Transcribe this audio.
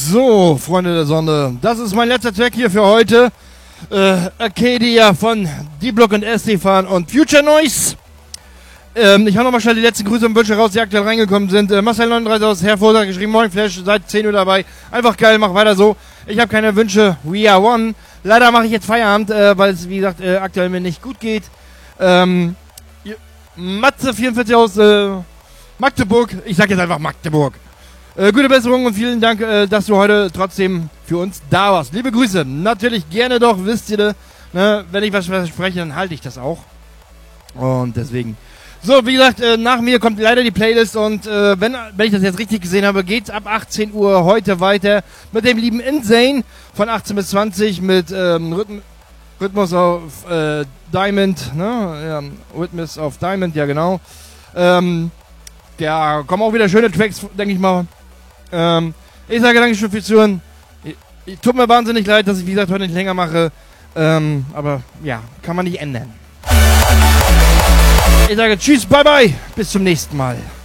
So, Freunde der Sonne, das ist mein letzter Track hier für heute. Arcadia von D-Block und Estefan und Future Noise. Ich hau nochmal schnell die letzten Grüße und Wünsche raus, die aktuell reingekommen sind. Marcel 39 aus Herforder hat geschrieben, moin Flash, seit 10 Uhr dabei. Einfach geil, mach weiter so. Ich habe keine Wünsche, we are one. Leider mache ich jetzt Feierabend, weil es, wie gesagt, aktuell mir nicht gut geht. Matze 44 aus Magdeburg, ich sag jetzt einfach Magdeburg. Gute Besserung und vielen Dank, dass du heute trotzdem für uns da warst. Liebe Grüße, natürlich gerne doch, wisst ihr, ne, wenn ich was verspreche, dann halte ich das auch. Und deswegen. So, wie gesagt, nach mir kommt leider die Playlist und wenn ich das jetzt richtig gesehen habe, geht's ab 18 Uhr heute weiter mit dem lieben Insane von 18 bis 20 mit Rhythmus auf Diamond, ne? Ja, Rhythmus auf Diamond, ja genau. Ja, kommen auch wieder schöne Tracks, denke ich mal. Ich sage Dankeschön fürs Zuhören. Tut mir wahnsinnig leid, dass ich, wie gesagt, heute nicht länger mache. Aber ja, kann man nicht ändern. Ich sage Tschüss, bye bye, bis zum nächsten Mal.